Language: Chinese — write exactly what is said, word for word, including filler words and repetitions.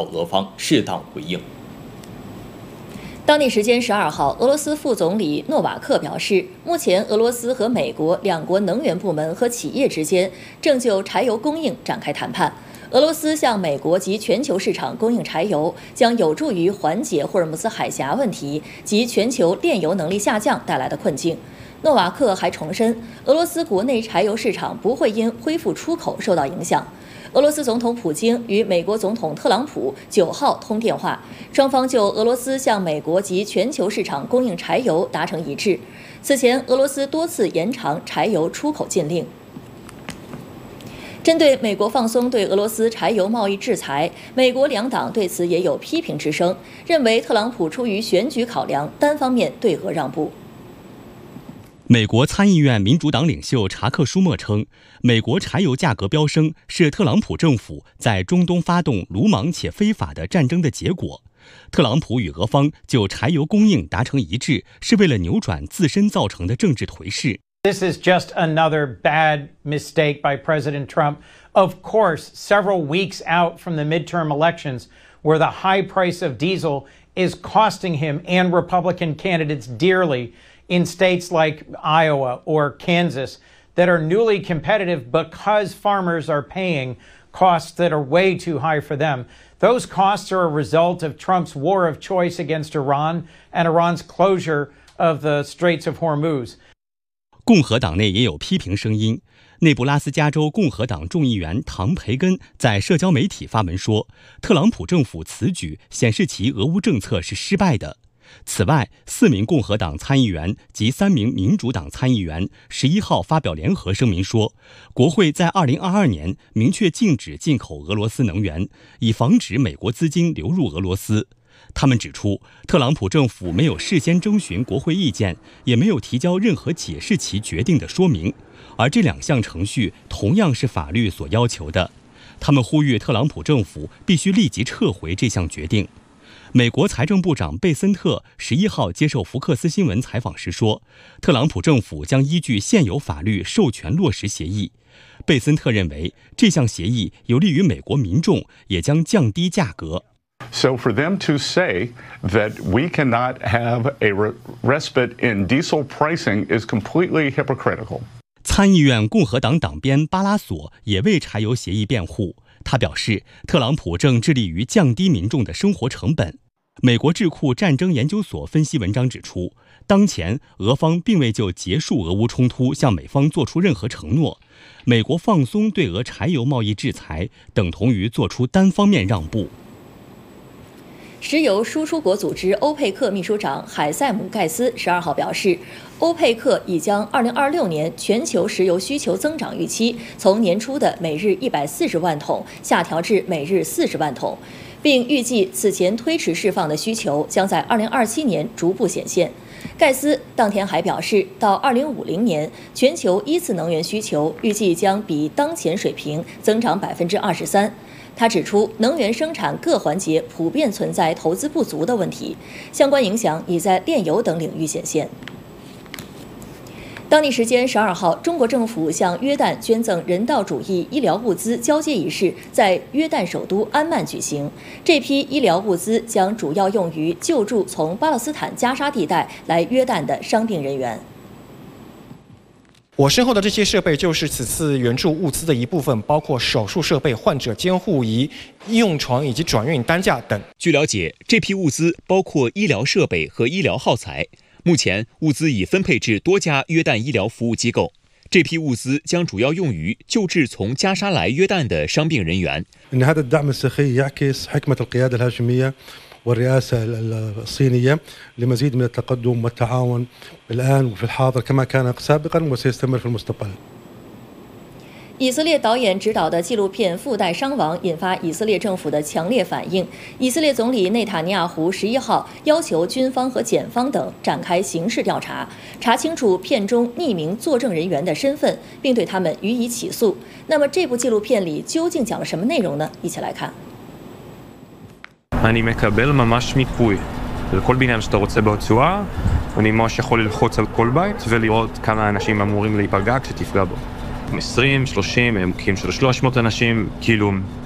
俄方适当回应。 当地时间十二号，俄罗斯副总理诺瓦克表示，目前俄罗斯和美国两国能源部门和企业之间正就柴油供应展开谈判。俄罗斯向美国及全球市场供应柴油，将有助于缓解霍尔木兹海峡问题及全球炼油能力下降带来的困境。诺瓦克还重申，俄罗斯国内柴油市场不会因恢复出口受到影响。俄罗斯总统普京与美国总统特朗普九号通电话，双方就俄罗斯向美国及全球市场供应柴油达成一致。此前，俄罗斯多次延长柴油出口禁令。针对美国放松对俄罗斯柴油贸易制裁，美国两党对此也有批评之声，认为特朗普出于选举考量，单方面对俄让步。 美国参议院民主党领袖查克·舒默称，美国柴油价格飙升是特朗普政府在中东发动鲁莽且非法的战争的结果。特朗普与俄方就柴油供应达成一致，是为了扭转自身造成的政治颓势。 This is just another bad mistake by President Trump. Of course, several weeks out from the midterm elections, where the high price of diesel is costing him and Republican candidates dearly in states like Iowa or Kansas that are newly competitive because farmers are paying costs that are way too high for them. Those costs are a result of Trump's war of choice against Iran and Iran's closure of the Straits of Hormuz. 共和党内也有批评声音。内布拉斯加州共和党众议员唐培根在社交媒体发文说，特朗普政府此举显示其俄乌政策是失败的。此外，四名共和党参议员及三名民主党参议员十一号发表联合声明说，国会在二零二二年明确禁止进口俄罗斯能源，以防止美国资金流入俄罗斯。他们指出，特朗普政府没有事先征询国会意见，也没有提交任何解释其决定的说明，而这两项程序同样是法律所要求的。他们呼吁特朗普政府必须立即撤回这项决定。美国财政部长贝森特十一号接受福克斯新闻采访时说，特朗普政府将依据现有法律授权落实协议。贝森特认为，这项协议有利于美国民众，也将降低价格。 So for them to say that we cannot have a respite in diesel pricing is completely hypocritical. 参议院共和党党鞭巴拉索也为柴油协议辩护，他表示，特朗普正致力于降低民众的生活成本。美国智库战争研究所分析文章指出，当前俄方并未就结束俄乌冲突向美方做出任何承诺，美国放松对俄柴油贸易制裁，等同于做出单方面让步。 石油输出国组织欧佩克秘书长海塞姆·盖斯十二号表示，欧佩克已将二零二六年全球石油需求增长预期从年初的每日一百四十万桶下调至每日四十万桶，并预计此前推迟释放的需求将在二零二七年逐步显现。盖斯当天还表示，到二零五零年，全球依次能源需求预计将比当前水平增长百分之二十三。他指出，能源生产各环节普遍存在投资不足的问题，相关影响已在炼油等领域显现。当地时间十二号，中国政府向约旦捐赠人道主义医疗物资交接仪式在约旦首都安曼举行。这批医疗物资将主要用于救助从巴勒斯坦加沙地带来约旦的伤病人员。 我身后的这些设备就是此次援助物资的一部分，包括手术设备、患者监护仪、医用床以及转运担架等。 据了解，这批物资包括医疗设备和医疗耗材。目前，物资已分配至多家约旦医疗服务机构。这批物资将主要用于救治从加沙来约旦的伤病人员。 والرئاسة الصينية لمزيد من التقدم والتعاون الآن وفي الحاضر كما كان سابقا وسيستمر في المستقبل。 以色列导演执导的纪录片《附带伤亡》引发以色列政府的强烈反应。以色列总理内塔尼亚胡十一号要求军方和检方等展开刑事调查，查清楚片中匿名作证人员的身份，并对他们予以起诉。那么，这部纪录片里究竟讲了什么内容呢？一起来看。 אני מקבל ממש מיפוי לכל בניין שאתה רוצה ברצועה, אני ממש יכול ללחוץ על כל בית ולראות כמה אנשים אמורים להיפגע כשתפגע בו. עשרים, שלושים, מקרים של שלוש מאות אנשים, כאילו